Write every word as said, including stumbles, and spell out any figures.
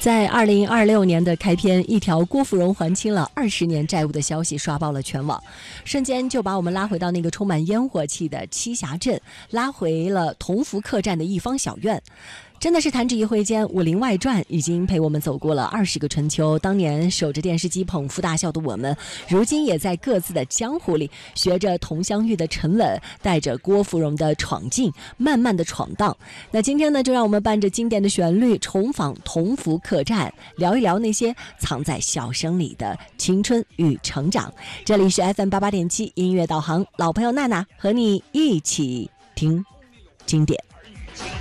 在二零二六年的开篇，一条郭芙蓉还清了二十年债务的消息刷爆了全网，瞬间就把我们拉回到那个充满烟火气的栖霞镇，拉回了同福客栈的一方小院。真的是弹指一挥间，《武林外传》已经陪我们走过了二十个春秋。当年守着电视机捧腹大笑的我们，如今也在各自的江湖里，学着佟湘玉的沉稳，带着郭芙蓉的闯劲，慢慢的闯荡。那今天呢，就让我们伴着经典的旋律，重访同福客栈，聊一聊那些藏在笑声里的青春与成长。这里是 F M 八八点七音乐导航，老朋友娜娜和你一起听经典。